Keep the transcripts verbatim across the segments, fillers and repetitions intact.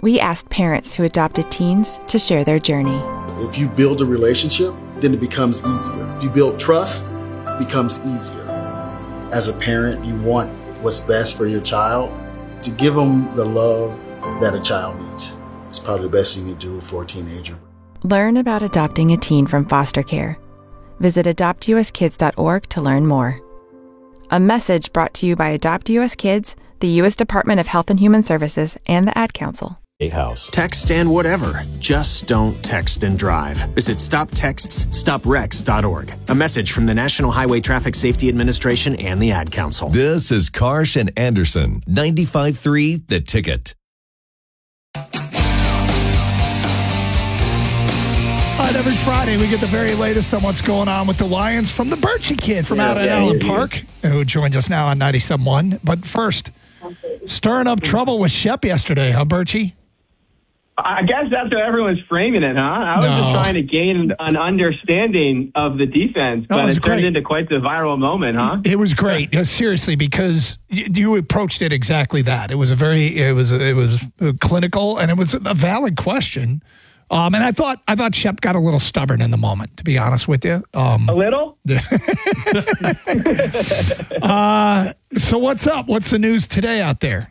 we asked parents who adopted teens to share their journey. If you build a relationship, then it becomes easier. If you build trust, it becomes easier. As a parent, you want what's best for your child. To give them the love that a child needs is probably the best thing you do for a teenager. Learn about adopting a teen from foster care. Visit adopt u s kids dot org to learn more. A message brought to you by Adopt U S Kids, the U S Department of Health and Human Services, and the Ad Council. House. Text and whatever. Just don't text and drive. Visit stop texts stop wrecks dot org. A message from the National Highway Traffic Safety Administration and the Ad Council. This is Karsh and Anderson, ninety-five point three The Ticket. All right, every Friday we get the very latest on what's going on with the Lions from the Birchie Kid from yeah, out at yeah, Allen yeah, Park, yeah. who joins us now on ninety-seven point one. But first, stirring up trouble with Shep yesterday, huh, Birchie? I guess that's how everyone's framing it, huh? I was no. just trying to gain an understanding of the defense, but no, it, it turned into quite the viral moment, huh? It was great, you know, seriously, because you approached it exactly that. It was a very, it was, it was clinical, and it was a valid question. Um, and I thought, I thought Shep got a little stubborn in the moment, to be honest with you. Um, a little. uh, so what's up? What's the news today out there?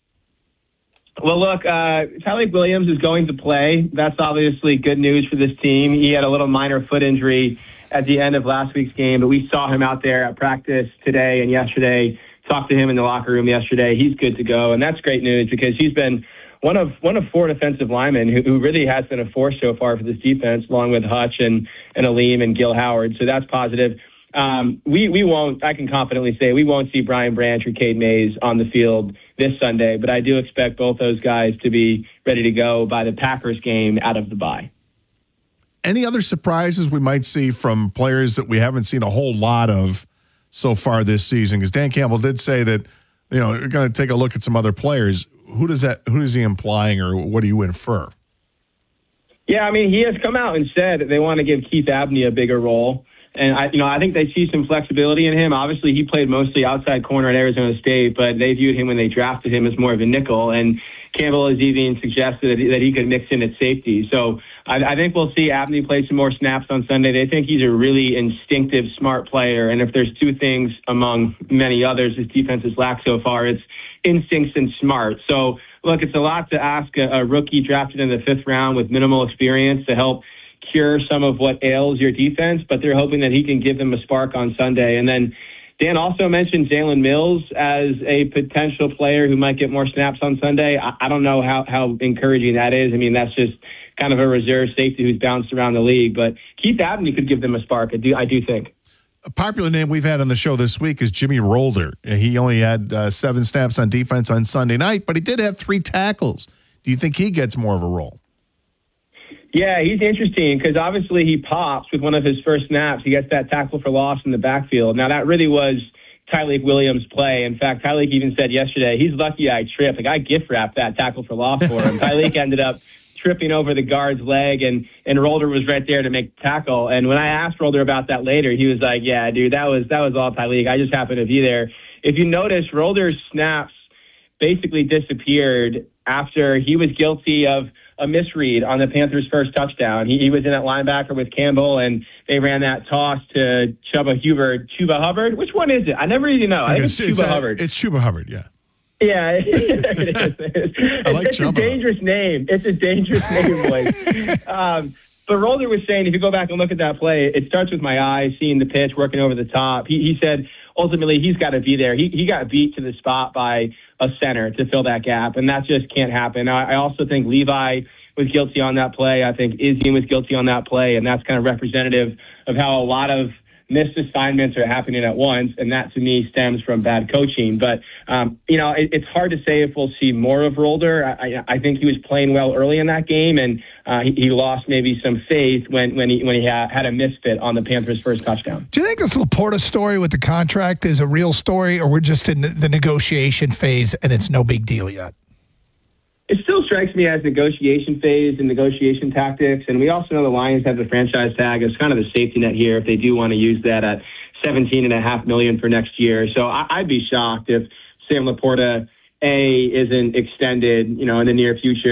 Well, look, uh, Tyleik Williams is going to play. That's obviously good news for this team. He had a little minor foot injury at the end of last week's game, but we saw him out there at practice today and yesterday, talked to him in the locker room yesterday. He's good to go, and that's great news because he's been one of one of four defensive linemen who, who really has been a force so far for this defense, along with Hutch and, and Aleem and Gil Howard, so that's positive. Um, we, we won't, I can confidently say, we won't see Brian Branch or Cade Mays on the field this Sunday, but I do expect both those guys to be ready to go by the Packers game out of the bye. Any other surprises we might see from players that we haven't seen a whole lot of so far this season? Because Dan Campbell did say that, you know, you're going to take a look at some other players. Who does that, who is he implying, or what do you infer? Yeah, I mean, he has come out and said that they want to give Keith Abney a bigger role. And, I, you know, I think they see some flexibility in him. Obviously, he played mostly outside corner at Arizona State, but they viewed him when they drafted him as more of a nickel. And Campbell has even suggested that he, that he could mix in at safety. So I, I think we'll see Abney play some more snaps on Sunday. They think he's a really instinctive, smart player. And if there's two things among many others this defense has lacked so far, it's instincts and smart. So, look, it's a lot to ask a, a rookie drafted in the fifth round with minimal experience to help cure some of what ails your defense, but they're hoping that he can give them a spark on Sunday. And then Dan also mentioned Jalen Mills as a potential player who might get more snaps on Sunday. I, I don't know how, how encouraging that is. I mean, that's just kind of a reserve safety who's bounced around the league, but Keith Abney could give them a spark. I do, I do think. A popular name we've had on the show this week is Jimmy Rolder. He only had uh, seven snaps on defense on Sunday night, but he did have three tackles. Do you think he gets more of a role? Yeah, he's interesting because obviously he pops with one of his first snaps. He gets that tackle for loss in the backfield. Now, that really was Tyleik Williams' play. In fact, Tyleik even said yesterday, he's lucky I tripped. Like, I gift-wrapped that tackle for loss for him. Tyleik ended up tripping over the guard's leg, and, and Rolder was right there to make the tackle. And when I asked Rolder about that later, he was like, yeah, dude, that was that was all Tyleik. I just happened to be there. If you notice, Rolder's snaps basically disappeared after he was guilty of a misread on the Panthers' first touchdown. He, he was in that linebacker with Campbell, and they ran that toss to Chuba Hubbard. Chuba Hubbard? Which one is it? I never even know. I think it's, it's Chuba it's, Hubbard. It's Chuba Hubbard, yeah. Yeah, it is. It's, I like it's a Chuba. dangerous name. It's a dangerous name, boys. Um, but Rolder was saying, if you go back and look at that play, it starts with my eyes, seeing the pitch, working over the top. He, he said, ultimately, he's got to be there. He, he got beat to the spot by a center to fill that gap, and that just can't happen. I, I also think Levi was guilty on that play. I think Izzy was guilty on that play, and that's kind of representative of how a lot of missed assignments are happening at once, and that to me stems from bad coaching. But, um, you know, it, it's hard to say if we'll see more of Rolder. I, I think he was playing well early in that game, and uh, he, he lost maybe some faith when, when he when he ha- had a misfit on the Panthers' first touchdown. Do you think this Laporta story with the contract is a real story, or we're just in the negotiation phase and it's no big deal yet? It still strikes me as negotiation phase and negotiation tactics. And we also know the Lions have the franchise tag as kind of the safety net here if they do want to use that at seventeen and a half million dollars for next year. So I, I'd be shocked if Sam Laporta, A, isn't extended, you know, in the near future.